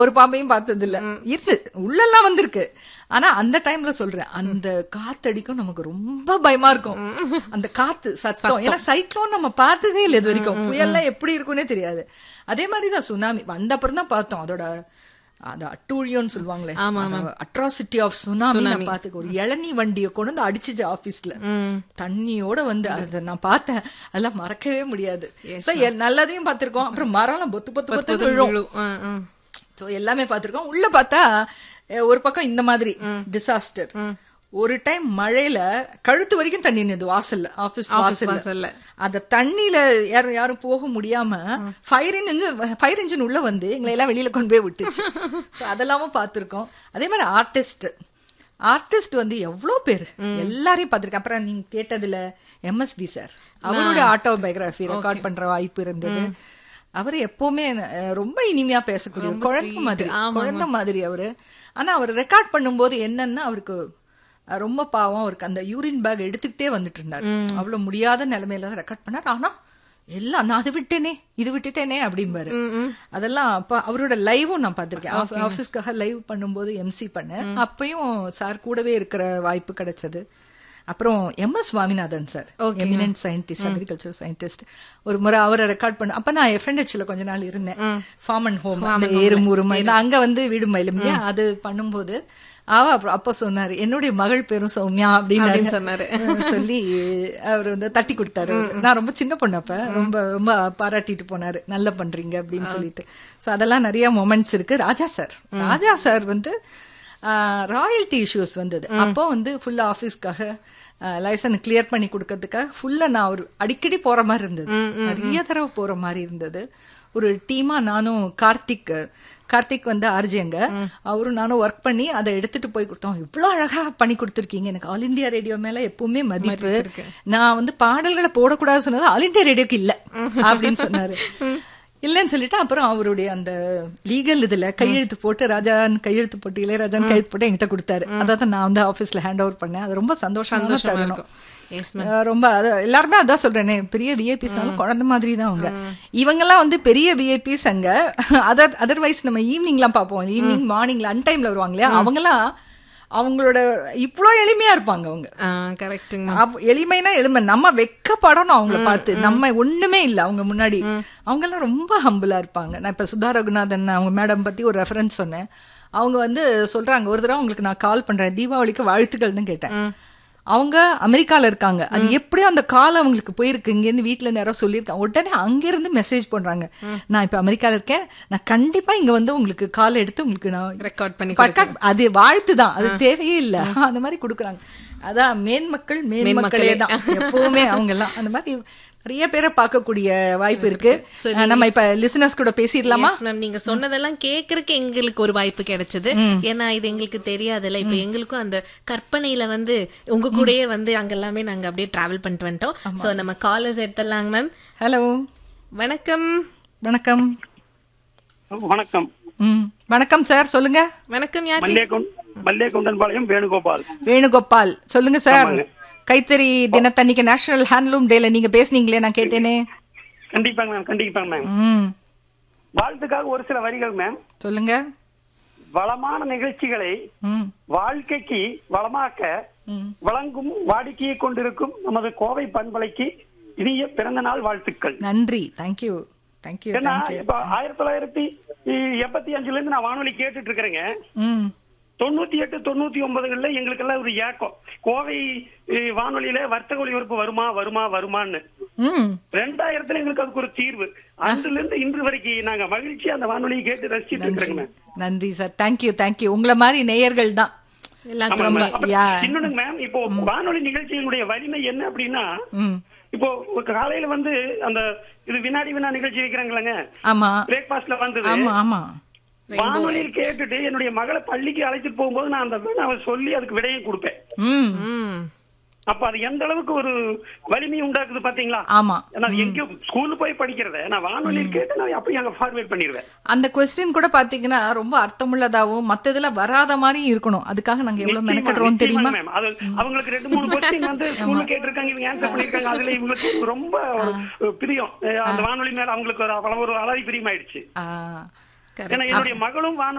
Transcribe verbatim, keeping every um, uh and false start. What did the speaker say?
ஒரு பாம்பையும் பார்த்தது இல்ல. இருந்து உள்ளெல்லாம் வந்திருக்கு. ஆனா அந்த டைம்ல சொல்றேன், அந்த காத்தடிக்கும் நமக்கு ரொம்ப பயமா இருக்கும். அந்த காத்து சத்தம், ஏன்னா சைக்ளோன் நம்ம பார்த்ததே இல்லை இது வரைக்கும். புயல்லாம் எப்படி இருக்கும்னே தெரியாது. அதே மாதிரிதான் சுனாமி வந்த அப்புறம் தான் பார்த்தோம் அதோட அது அட்டூழியம்னு சொல்லுவாங்களே, அட்ராசிட்டி ஆஃப் சுனாமி. நான் பார்த்து ஒரு இளநீ வண்டியை கொண்டு வந்து அடிச்சுச்சு ஆபீஸ்ல தண்ணியோட வந்து, அதை நான் பார்த்தேன். அதெல்லாம் மறக்கவே முடியாது. நல்லதையும் பார்த்திருக்கோம், அப்புறம் மரம் பொத்து பொத்து பொத்து விழும். சோ எல்லாமே பார்த்திருக்கோம். உள்ள பார்த்தா ஒரு பக்கம் இந்த மாதிரி டிசாஸ்டர். ஒரு டைம் மழையில கழுத்து வரைக்கும் தண்ணி நின்று வாசல்ல, ஆபீஸ் வாசல்ல. அத தண்ணியில யாரும் யாரும் போக முடியாம ஃபயர் இன்ஜின் ஃபயர் இன்ஜின் உள்ள வந்து எங்களை எல்லாம் வெளியில கொண்டு போய் விட்டுச்சு. அதெல்லாமும் பார்த்திருக்கோம். அதே மாதிரி ஆர்டிஸ்ட் ஆர்டிஸ்ட் வந்து எவ்வளவு பேர் எல்லாரையும் பார்த்திருக்கேன். அப்புறம் நீங்க கேட்டதுல எம்எஸ்வி சார், அவருடைய ஆட்டோபயோகிராஃபி ரெக்கார்ட் பண்ற வாய்ப்பு இருந்தது. அவரு எப்பவுமே ரொம்ப இனிமையா பேசக்கூடிய குழந்தை மாதிரி குழந்தை மாதிரி அவரு. ஆனா அவர் ரெக்கார்ட் பண்ணும்போது என்னன்னா, அவருக்கு ரொம்ப பாவம், அவருக்கு அந்த யூரின் பேக் எடுத்துக்கிட்டே வந்துட்டு இருந்தாரு. அவ்வளவு முடியாத நிலைமையில தான் ரெக்கார்ட் பண்ணாரு. ஆனா எல்லாம் நான் அதை விட்டேனே இது விட்டுட்டேனே அப்படிம்பாரு. அதெல்லாம் அப்ப அவரோட லைவும் நான் பார்த்திருக்கேன். ஆபீஸ்க்காக லைவ் பண்ணும்போது எம்சி பண்ணேன். அப்பயும் சார் கூடவே இருக்கிற வாய்ப்பு கிடைச்சது. அப்புறம் M S Swaminathan sir, eminent scientist, agriculture scientist. ஒரு முறை அவரை ரெக்கார்ட் பண்ண அப்ப நான் எஃப்என்ஹெச்ல கொஞ்ச நாள் இருந்தேன். ஃபார்ம் அண்ட் ஹோம், ஏறுமூறுமை அங்க வந்து வீடு மயிலும் அது பண்ணும்போது அவ அப்ப சொன்னாரு, என்னுடைய மகள் பேரும் சௌமியா அப்படின்னு சொன்னாரு. சொல்லி அவர் வந்து தட்டி கொடுத்தாரு. நான் ரொம்ப சின்ன பொண்ணு அப்ப, ரொம்ப ரொம்ப பாராட்டிட்டு போனாரு, நல்லா பண்றீங்க அப்படின்னு சொல்லிட்டு. சோ அதெல்லாம் நிறைய மொமெண்ட்ஸ் இருக்கு. ராஜா சார் ராஜா சார் வந்து ராயல்டி இஷ்யூஸ் வந்தது. அப்போ வந்து ஃபுல்லா ஆபீஸ்க்காக லைசன்ஸ் கிளியர் பண்ணி கொடுக்கறதுக்காக ஃபுல்லா நான் ஒரு அடிக்கடி போற மாதிரி இருந்தது, நிறைய தடவை போற மாதிரி இருந்தது. ஒரு டீமா நானும் கார்த்திக் கார்த்திக் வந்து ஆர்ஜிங்க, அவரும் நானும் ஒர்க் பண்ணி அதை எடுத்துட்டு போய் கொடுத்தோம். இவ்வளவு அழகா பண்ணி கொடுத்துருக்கீங்க. எனக்கு ஆல் இண்டியா ரேடியோ மேல எப்பவுமே மதிப்பு. நான் வந்து பாடல்களை போடக்கூடாது சொன்னது ஆல் இண்டியா ரேடியோக்கு இல்ல அப்படின்னு சொன்னாரு. இல்லன்னு சொல்லிட்டு அப்புறம் அவருடைய அந்த லீகல் இதுல கையெழுத்து போட்டு, ராஜான் கையெழுத்து போட்டு இளையராஜான் கையெழுத்து போட்டு என்கிட்ட கொடுத்தாரு. அதான் நான் வந்து ஆபீஸ்ல ஹேண்ட் ஓவர் பண்ணேன். அது ரொம்ப சந்தோஷமா தரணும். ரொம்ப எல்லாருமே அதான் சொல்றேனே, பெரிய விஐபிஸ்னாலும் குழந்தை மாதிரி தான் அவங்க. இவங்க எல்லாம் வந்து பெரிய விஐபிஸ். அங்க அதர் அதர்வைஸ் நம்ம ஈவினிங் எல்லாம் பார்ப்போம், ஈவினிங் மார்னிங்ல அன் டைம்ல வருவாங்க இல்லையா, அவங்க எல்லாம் அவங்களோட இவ்வளவு எளிமையா இருப்பாங்க. அவங்க எளிமைனா எளிமை, நம்ம வெக்கப்படணும் அவங்கள பார்த்து. நம்ம ஒண்ணுமே இல்ல அவங்க முன்னாடி. அவங்க எல்லாம் ரொம்ப ஹம்பிளா இருப்பாங்க. நான் இப்ப சுதா ரகுநாதன் அவங்க மேடம் பத்தி ஒரு ரெஃபரன்ஸ் சொன்னேன். அவங்க வந்து சொல்றாங்க, ஒரு தடவை உங்களுக்கு நான் கால் பண்றேன், தீபாவளிக்கு வாழ்த்துக்கள்னு கேட்டேன். அவங்க அமெரிக்கால இருக்காங்க. அது எப்படியும் அந்த கால் அவங்களுக்கு போயிருக்கு, இங்க இருந்து வீட்டுல இருந்து யாரோ சொல்லியிருக்காங்க. உடனே அங்க இருந்து மெசேஜ் பண்றாங்க, நான் இப்ப அமெரிக்கால இருக்கேன், நான் கண்டிப்பா இங்க வந்து உங்களுக்கு கால் எடுத்து உங்களுக்கு நான் ரெக்கார்ட் பண்ணி, அது வாழ்த்து தான், அது தேவையே இல்ல, அந்த மாதிரி கொடுக்குறாங்க. அதான் மேன்மக்கள் மேன்மக்களே தான் எப்பவுமே. அவங்க எல்லாம் அந்த மாதிரி நிறைய பேரை பார்க்கக்கூடிய வாய்ப்பு இருக்கு. நம்ம இப்ப லிசனர்ஸ் கூட பேசிடலாமா மேம்? நீங்க சொன்னதெல்லாம் கேக்குறதுக்கு எங்களுக்கு ஒரு வாய்ப்பு கிடைச்சது. ஏன்னா இது எங்களுக்கு தெரியாதுல்ல. இப்ப எங்களுக்கும் அந்த கற்பனையில வந்து உங்க கூடயே வந்து அங்க எல்லாமே நாங்க அப்படியே டிராவல் பண்ணிட்டு வந்துட்டோம். சோ நம்ம காலர்ஸ் எடுத்துடலாங்க மேம். ஹலோ, வணக்கம். வணக்கம் வணக்கம் வணக்கம் சார், சொல்லுங்க. வணக்கம், யார்? மல்லிகைகுண்டன்பாளையம் வேணுகோபால். வேணுகோபால், சொல்லுங்க சார். கைத்தறி தினத்தன்னைக்கு நேஷனல் ஹேண்ட்லூம் டேல நீங்க பேசுனீங்களே, நான் கேட்டேனே. கண்டிப்பாங்க மேம், கண்டிப்பாங்க மேம். வாழ்த்துக்காக ஒரு சில வரிகள் மேம். சொல்லுங்க. வளமான நிகழ்ச்சிகளை வாழ்க்கைக்கு வளமாக்க வழங்கும் வாடிக்கையை கொண்டிருக்கும் நமது கோவை பண்பலைக்கு இனிய பிறந்த நாள் வாழ்த்துக்கள். நன்றி, தேங்க்யூ தேங்க்யூ. ஏன்னா இப்ப ஆயிரத்தி தொள்ளாயிரத்தி எண்பத்தி அஞ்சுல இருந்து நான் வானொலி கேட்டுட்டு இருக்கிறேங்க. தொண்ணூத்தி எட்டு தொண்ணூத்தி ஒன்பதுகள்ல எங்களுக்கு எல்லாம் ஒரு ஏக்கம், கோவை வானொலியில வர்த்தக ஒலிபரப்பு வருமா வருமா வருமான்னு. ரெண்டாயிரத்துல எங்களுக்கு அதுக்கு ஒரு தீர்வு. அன்றுல இருந்து இன்று வரைக்கும் நாங்க மகிழ்ச்சியா அந்த வானொலியை கேட்டு ரசிச்சுட்டு இருக்கிறோங்க. நன்றி சார், தேங்க்யூ தேங்க்யூ. உங்களை மாதிரி நேயர்கள் தான். இன்னொன்னு மேம், இப்போ வானொலி நிகழ்ச்சியினுடைய வலிமை என்ன அப்படின்னா, இப்போ காலையில வந்து அந்த இது வினாடி வினா நிகழ்ச்சி வைக்கிறாங்களங்க, பிரேக்பாஸ்ட்ல வந்தது. வானொலியில் கேட்டுட்டு என்னுடைய மகளை பள்ளிக்கு அழைச்சிட்டு போகும்போது நான் அந்த வினாவை சொல்லி அதுக்கு விடையும் கொடுப்பேன். அப்ப அது எந்த அளவுக்கு ஒரு வலிமை உண்டாக்குது பாத்தீங்களா? ஆமா, எங்கேயும் ஸ்கூல்ல போய் படிக்கிறத நான் வானொலியில் கேட்டு நான் அப்படி அங்க ஃபார்வேர்ட் பண்ணிடுவேன். அந்த கொஸ்டின் கூட பாத்தீங்கன்னா ரொம்ப அர்த்தமுள்ளதாவும் மத்ததுல வராத மாதிரி இருக்கணும். அதுக்காக நாங்க எவ்வளவு மெனக்கடுறோம் தெரியுமா? அவங்களுக்கு ரெண்டு மூணு கொஸ்டின் வந்து ஸ்கூல்ல கேட்டிருக்காங்க, இவங்க ஆன்சர் பண்ணிருக்காங்க. அதுல இவங்களுக்கு ரொம்ப பிரியம், அந்த வானொலி மேல அவங்களுக்கு ஒரு அளவு அளவு பிரியம் ஆயிடுச்சு. ஏன்னா என்னுடைய மகளும் வானொலி